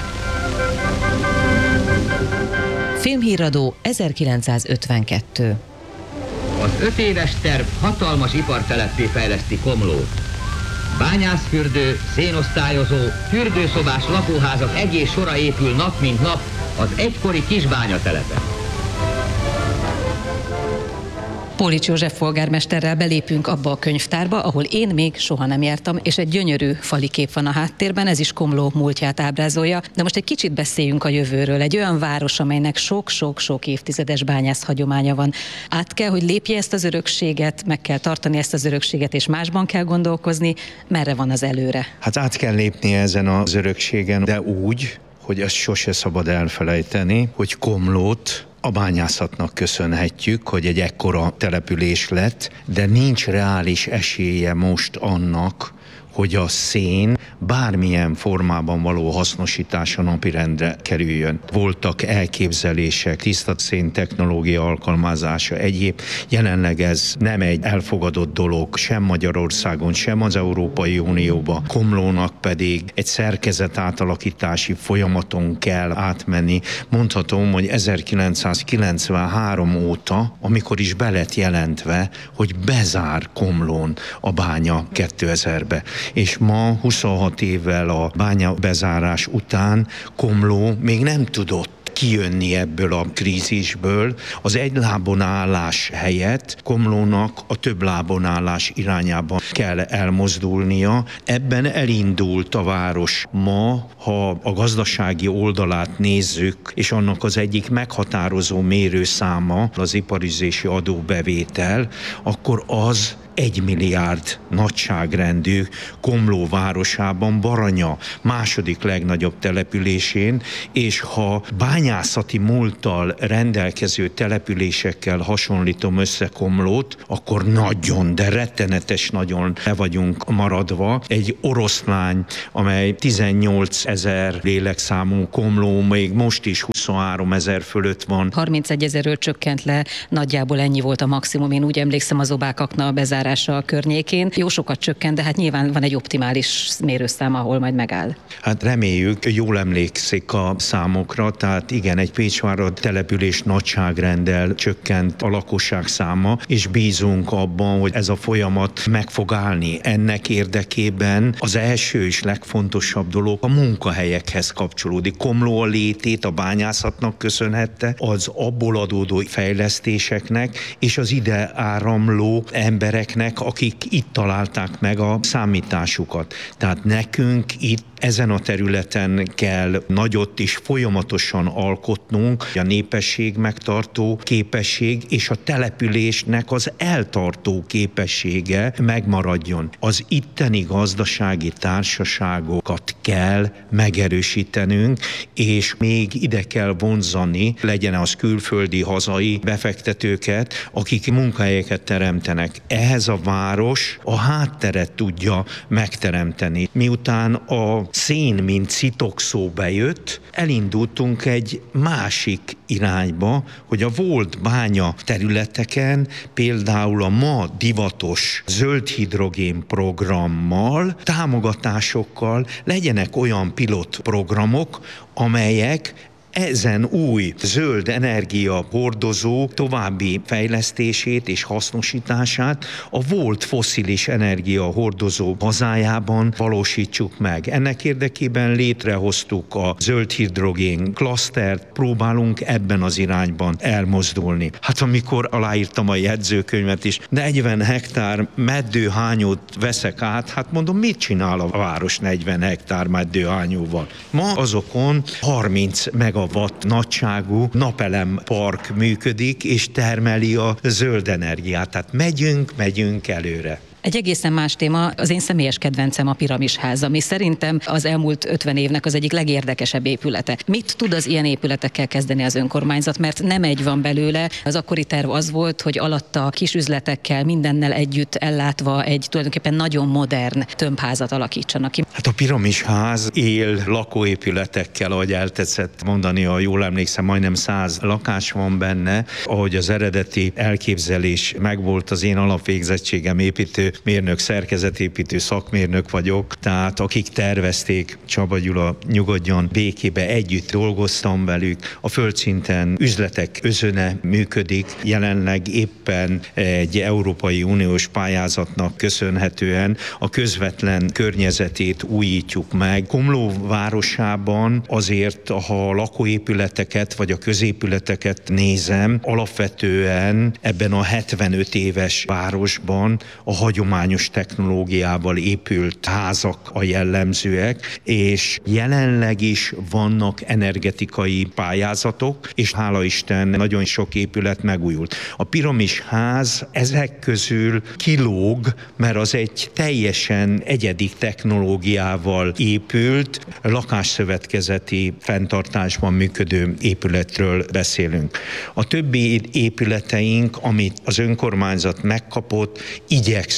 Filmhíradó ezerkilencszázötvenkettő. Az öt éves terv hatalmas iparteleppé fejleszti Komlót. Bányászfürdő, szénosztályozó, fürdőszobás lakóházak egész sora épül nap mint nap az egykori kisbányatelepen. Pólics József polgármesterrel belépünk abba a könyvtárba, ahol én még soha nem jártam, és egy gyönyörű fali kép van a háttérben, ez is Komló múltját ábrázolja. De most egy kicsit beszéljünk a jövőről. Egy olyan város, amelynek sok-sok-sok évtizedes bányász hagyománya van. Át kell, hogy lépje ezt az örökséget, meg kell tartani ezt az örökséget, és másban kell gondolkozni. Merre van az előre? Hát át kell lépni ezen az örökségen, de úgy, hogy ezt sose szabad elfelejteni, hogy Komlót a bányászatnak köszönhetjük, hogy egy ekkora település lett, de nincs reális esélye most annak, hogy a szén bármilyen formában való hasznosítása napirendre kerüljön. Voltak elképzelések, tiszta szén technológia alkalmazása, egyéb. Jelenleg ez nem egy elfogadott dolog, sem Magyarországon, sem az Európai Unióban. Komlónak pedig egy szerkezet átalakítási folyamaton kell átmenni. Mondhatom, hogy ezerkilencszázkilencvenhárom óta, amikor is be lett jelentve, hogy bezár Komlón a bánya kétezerbe. És ma huszonhat évvel a bánya bezárás után Komló még nem tudott kijönni ebből a krízisből. Az egy lábon állás helyett Komlónak a több lábon állás irányában kell elmozdulnia. Ebben elindult a város ma, ha a gazdasági oldalát nézzük, és annak az egyik meghatározó mérőszáma az iparizési adóbevétel, akkor az egy milliárd nagyságrendű Komló városában, Baranya második legnagyobb településén, és ha bányászati múlttal rendelkező településekkel hasonlítom össze Komlót, akkor nagyon, de rettenetes nagyon le vagyunk maradva. Egy oroszlány, amely tizennyolcezer lélekszámú, Komló még most is huszonhárom ezer fölött van. harmincegyezerről csökkent le, nagyjából ennyi volt a maximum. Én úgy emlékszem az Obákakna a bezár a környékén. Jó sokat csökkent, de hát nyilván van egy optimális mérőszám, ahol majd megáll. Hát reméljük, jól emlékszik a számokra, tehát igen, egy Pécsvárad település nagyságrenddel csökkent a lakosság száma, és bízunk abban, hogy ez a folyamat meg fog állni. Ennek érdekében az első és legfontosabb dolog a munkahelyekhez kapcsolódik. Komló a létét a bányászatnak köszönhette, az abból adódó fejlesztéseknek, és az ide áramló embereknek, akik itt találták meg a számításukat. Tehát nekünk itt ezen a területen kell nagyot is folyamatosan alkotnunk, a népesség megtartó képesség és a településnek az eltartó képessége megmaradjon. Az itteni gazdasági társaságokat kell megerősítenünk, és még ide kell vonzani, legyen az külföldi, hazai befektetőket, akik munkahelyeket teremtenek. Ehhez a város a hátteret tudja megteremteni. Miután a szén, mint szitokszó bejött, elindultunk egy másik irányba, hogy a volt bánya területeken például a ma divatos zöld hidrogén programmal, támogatásokkal legyenek olyan pilotprogramok, amelyek ezen új zöld energia hordozó további fejlesztését és hasznosítását a volt fosszilis energia hordozó hazájában valósítsuk meg. Ennek érdekében létrehoztuk a zöld hidrogén klasztert, próbálunk ebben az irányban elmozdulni. Hát amikor aláírtam a jegyzőkönyvet is, negyven hektár meddőhányót veszek át, hát mondom, mit csinál a város negyven hektár meddőhányóval? Ma azokon harminc megawatt nagyságú napelempark működik, és termeli a zöld energiát. Tehát megyünk, megyünk előre. Egy egészen más téma, az én személyes kedvencem a Piramisház, ami szerintem az elmúlt ötven évnek az egyik legérdekesebb épülete. Mit tud az ilyen épületekkel kezdeni az önkormányzat, mert nem egy van belőle. Az akkori terv az volt, hogy alatta kis üzletekkel, mindennel együtt ellátva egy tulajdonképpen nagyon modern tömbházat alakítsanak ki. Hát a Piramisház él lakóépületekkel, ahogy eltetszett mondani, ha jól emlékszem, majdnem száz lakás van benne. Ahogy az eredeti elképzelés megvolt, az én alapvégzettségem építő mérnök, szerkezetépítő szakmérnök vagyok, tehát akik tervezték, Csaba Gyula nyugodjon békébe, együtt dolgoztam velük, a földszinten üzletek özöne működik, jelenleg éppen egy Európai Uniós pályázatnak köszönhetően a közvetlen környezetét újítjuk meg. Komló városában azért, ha a lakóépületeket vagy a középületeket nézem, alapvetően ebben a hetvenöt éves városban a hagyományos technológiával épült házak a jellemzőek, és jelenleg is vannak energetikai pályázatok, és hála Isten nagyon sok épület megújult. A Piramisház ezek közül kilóg, mert az egy teljesen egyedi technológiával épült, lakásszövetkezeti fenntartásban működő épületről beszélünk. A többi épületeink, amit az önkormányzat megkapott, igyekszünk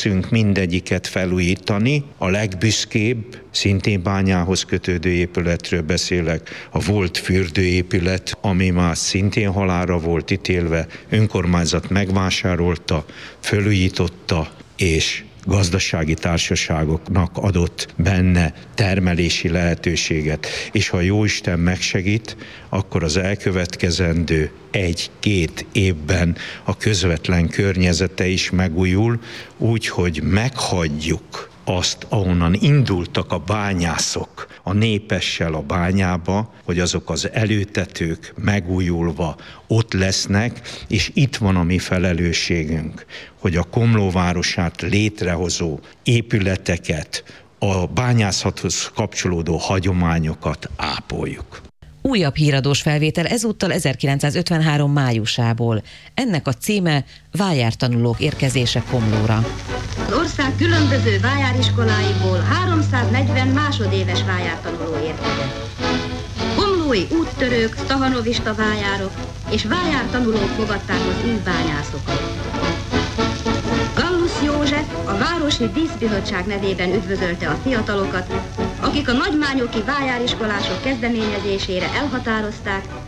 igyekszünk mindegyiket felújítani. A legbüszkébb, szintén bányához kötődő épületről beszélek, a volt fürdőépület, ami már szintén halálra volt ítélve, önkormányzat megvásárolta, felújította, és gazdasági társaságoknak adott benne termelési lehetőséget. És ha Jóisten megsegít, akkor az elkövetkezendő egy-két évben a közvetlen környezete is megújul, úgyhogy meghagyjuk azt, ahonnan indultak a bányászok a népessel a bányába, hogy azok az előtetők megújulva ott lesznek, és itt van a mi felelősségünk, hogy a Komló városát létrehozó épületeket, a bányászathoz kapcsolódó hagyományokat ápoljuk. Újabb híradós felvétel ezúttal ezerkilencszázötvenhárom májusából. Ennek a címe Vájártanulók érkezése Komlóra. Az ország különböző vájáriskoláiból háromszáznegyven másodéves vájártanuló érkezett. Komlói úttörők, stahanovista vájárok és vájártanulók fogadták az új bányászokat. Gallus József a Városi Díszbizottság nevében üdvözölte a fiatalokat, akik a nagymányoki vájáriskolások kezdeményezésére elhatározták,